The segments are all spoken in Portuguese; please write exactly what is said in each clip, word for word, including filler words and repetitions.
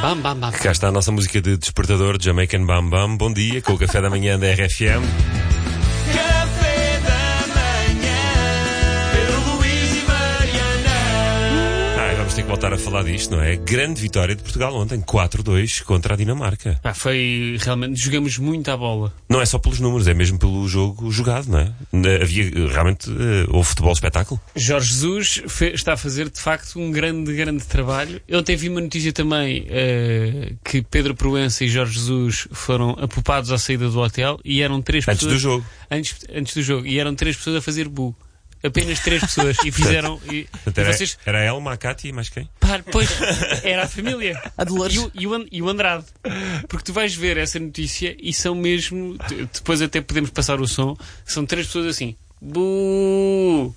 Bam, bam, bam. Cá está a nossa música de despertador, Jamaican Bam Bam. Bom dia, com o café da manhã da R F M. Café da manhã, Pedro Luís e Mariana. Ah, vamos ter que voltar a falar disto, não é? Grande vitória de Portugal ontem, quatro a dois contra a Dinamarca. Ah, foi realmente, jogamos muito à bola. Não é só pelos números, é mesmo pelo jogo jogado, não é? Havia realmente, uh, houve futebol espetáculo. Jorge Jesus fe- está a fazer de facto um grande, grande trabalho. Eu ontem vi uma notícia também uh, que Pedro Proença e Jorge Jesus foram apupados à saída do hotel e eram três Antes pessoas. do jogo. Antes, antes do jogo. E eram três pessoas a fazer bu. Apenas três pessoas. E fizeram. E, Portanto, e era, vocês. era a Elma, a Cátia e mais quem? Pá, pois, era a família. A Dolores. E o, e, o, And- e o Andrade. Porque tu vais ver essa notícia e são mesmo. t- Depois até podemos passar o som. São três pessoas assim. Bu!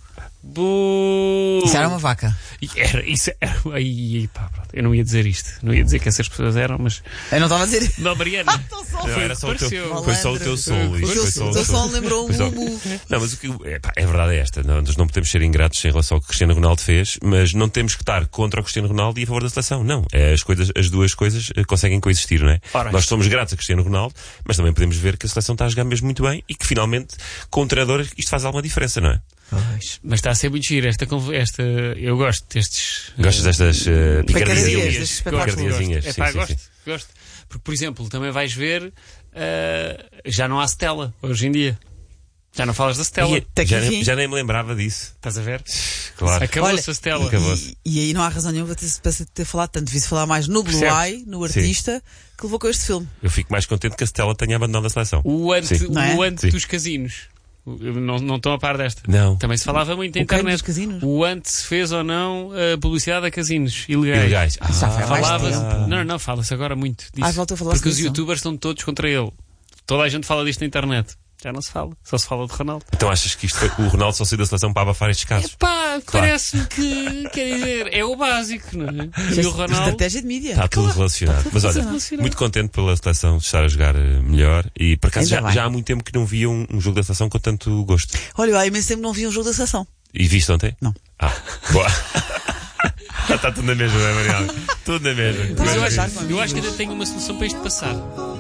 Bu! Isso era uma vaca. E Era, isso era. Ai, ai, pá, pronto. Eu não ia dizer isto. Não ia dizer que essas pessoas eram, mas. Eu não estava a dizer. Não, Mariana. Não, era só o teu, pareceu. foi só o teu som, Luís. O Foi teu só o o teu teu som lembrou Foi só- um bubu. Não, mas o que, é, pá, é verdade é esta. Não, nós não podemos ser ingratos em relação ao que o Cristiano Ronaldo fez, mas não temos que estar contra o Cristiano Ronaldo e a favor da seleção. Não. É, as, coisas, as duas coisas eh, conseguem coexistir, não é? Ora, nós somos gratos a Cristiano Ronaldo, mas também podemos ver que a seleção está a jogar mesmo muito bem e que finalmente, com o treinador, isto faz alguma diferença, não é? Pois. Mas está a ser muito giro. Esta, conv- esta, eu gosto destes. Gostas destas uh, Picardinhas, picardiazinhas? destes espetáculos. Picardiazinhas, É sim, pá, sim, gosto, sim. gosto. Porque, por exemplo, também vais ver. ah, já não há Stella hoje em dia. Já não falas da Stella. E, Até que já, nem, enfim. já nem me lembrava disso. Estás a ver? Claro. Acabou-se Olha, a Stella. Acabou-se. E, e aí não há razão nenhuma para ter, para ter falado tanto. Devia-se falar mais no Blue Percebes? Eye, no artista, que levou com este filme. Eu fico mais contente que a Stella tenha abandonado a seleção. O ante, Sim. Não é? o ante Sim. dos casinos. Eu Não, não estão a par desta. Não. Também se falava muito na O quem internet. dos casinos? O ante se fez ou não a publicidade a casinos ilegais. Ilegais. Ah, Já foi há mais Falava-se. tempo. Não, não, fala-se agora muito disso. Ah, voltou a falar-se Porque os disso. youtubers estão todos contra ele. Toda a gente fala disto na internet. Já não se fala. Só se fala de Ronaldo. Então achas que isto foi, o Ronaldo só saiu da seleção para abafar estes casos? Epá, parece-me que, quer dizer, é o básico, não é? E o Ronaldo. Estratégia de mídia. Está tudo relacionado. Mas olha, relacionado. muito contente pela seleção de estar a jogar eh, melhor e por acaso Ainda já, bem. já há muito tempo que não via um, um jogo da seleção com tanto gosto. Olha, eu há imenso tempo não vi um jogo da seleção. E viste ontem? Não. Ah, boa. Está tudo na mesma, não é, Mariana? Tudo na mesma. Mas eu Mas acho, já, eu acho que ainda tenho uma solução para isto passar.